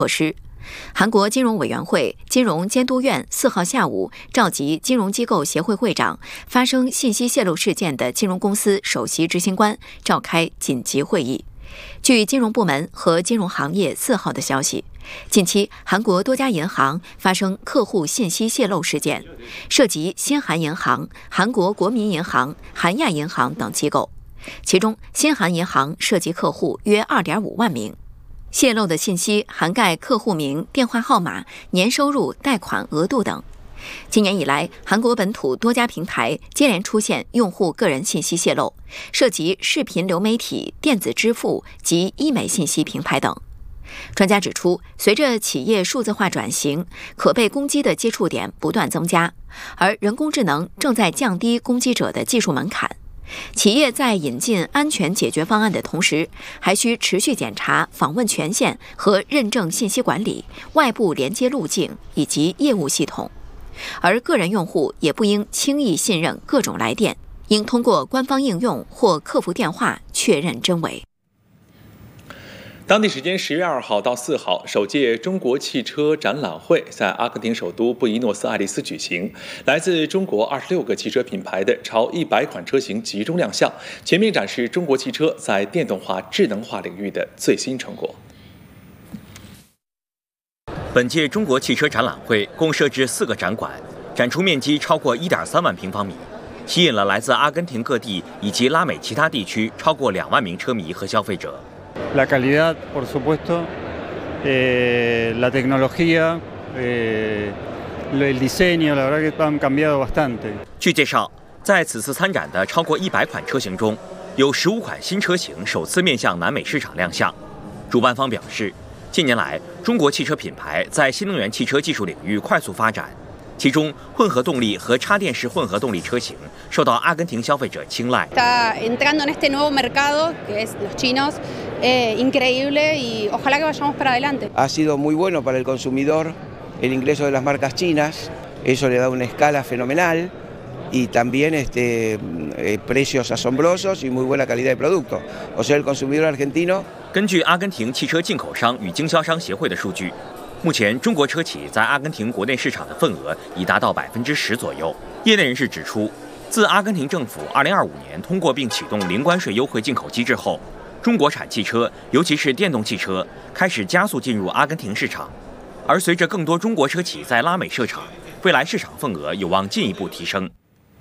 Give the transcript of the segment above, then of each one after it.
措施。韩国金融委员会金融监督院4号下午召集金融机构协会会长、发生信息泄露事件的金融公司首席执行官召开紧急会议。据金融部门和金融行业4号的消息，近期韩国多家银行发生客户信息泄露事件，涉及新韩银行、韩国国民银行、韩亚银行等机构，其中新韩银行涉及客户约2.5万名。泄露的信息涵盖客户名、电话号码、年收入、贷款额度等。今年以来，韩国本土多家平台接连出现用户个人信息泄露，涉及视频流媒体、电子支付及医美信息平台等。专家指出，随着企业数字化转型，可被攻击的接触点不断增加，而人工智能正在降低攻击者的技术门槛。企业在引进安全解决方案的同时，还需持续检查访问权限和认证信息管理、外部连接路径以及业务系统。而个人用户也不应轻易信任各种来电，应通过官方应用或客服电话确认真伪。 当地时间10月2号到4号，首届中国汽车展览会在阿根廷首都布宜诺斯艾利斯举行。来自中国26个汽车品牌的超100款车型集中亮相，全面展示中国汽车在电动化、智能化领域的最新成果。 本届中国汽车展览会共设置4个展馆，展出面积超过1.3万平方米，吸引了来自阿根廷各地以及拉美其他地区超过2万名车迷和消费者。 La calidad, por supuesto, la tecnología, el diseño, la verdad que han cambiado bastante. 据介绍，在此次参展的超过100款车型中，有15款新车型首次面向南美市场亮相。主办方表示，近年来中国汽车品牌在新能源汽车技术领域快速发展，其中混合动力和插电式混合动力车型受到阿根廷消费者青睐。 Está entrando en este nuevo mercado que es los chinos, increíble y ojalá que vayamos para adelante. Ha sido muy bueno para el consumidor el ingreso de las marcas chinas, eso le da una escala fenomenal y también precios asombrosos y muy buena calidad de producto. O sea, el consumidor argentino. 根据阿根廷汽车进口商与经销商协会的数据，目前中国车企在阿根廷国内市场的份额已达到10%左右。业内人士指出，自阿根廷政府2025年通过并启动零关税优惠进口机制后，中国产汽车，尤其是电动汽车，开始加速进入阿根廷市场。而随着更多中国车企在拉美设厂，未来市场份额有望进一步提升。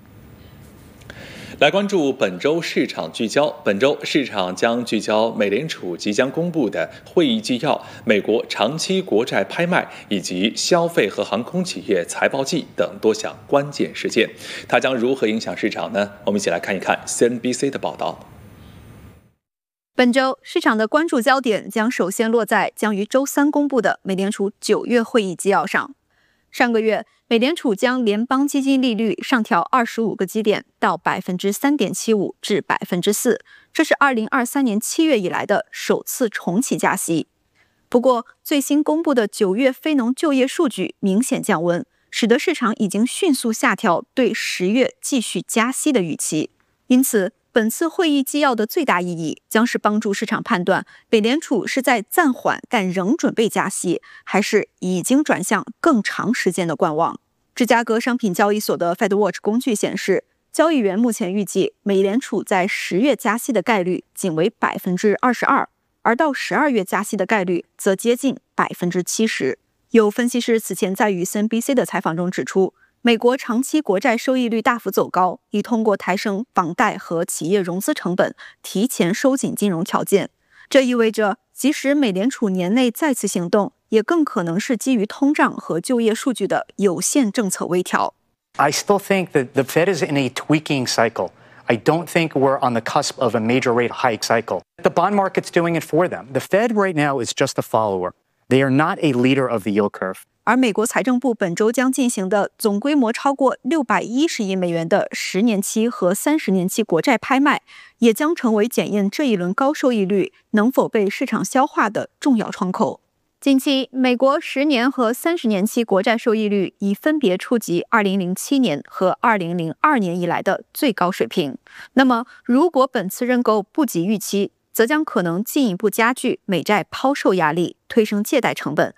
来关注本周市场聚焦。本周市场将聚焦美联储即将公布的会议纪要、美国长期国债拍卖以及消费和航空企业财报季等多项关键事件。它将如何影响市场呢？我们一起来看一看 CNBC 的报道。 本周市场的关注焦点将首先落在将于周三公布的美联储9月会议纪要上。上个月，美联储将联邦基金利率上调25个基点到 3.75% 至 4%， 这是2023年7月以来的首次重启加息。不过，最新公布的9月非农就业数据明显降温，使得市场已经迅速下调对10月继续加息的预期。因此，本次会议纪要的最大意义将是帮助市场判断美联储是在暂缓但仍准备加息，还是已经转向更长时间的观望。芝加哥商品交易所的 FedWatch 工具显示，交易员目前预计美联储在10月加息的概率仅为 22%， 而到12月加息的概率则接近 70%。 有分析师此前在与 CNBC 的采访中指出，美国长期国债收益率大幅走高，已通过抬升房贷和企业融资成本，提前收紧金融条件。这意味着，即使美联储年内再次行动，也更可能是基于通胀和就业数据的有限政策微调。 I still think that the Fed is in a tweaking cycle. I don't think we're on the cusp of a major rate hike cycle. The bond market's doing it for them. The Fed right now is just a follower. They are not a leader of the yield curve. 而美国财政部本周将进行的总规模超过610亿美元的10年期和30年期国债拍卖，也将成为检验这一轮高收益率能否被市场消化的重要窗口。近期，美国10年和30年期国债收益率已分别触及2007年和2002年以来的最高水平。那么，如果本次认购不及预期，则将可能进一步加剧美债抛售压力，推升借贷成本，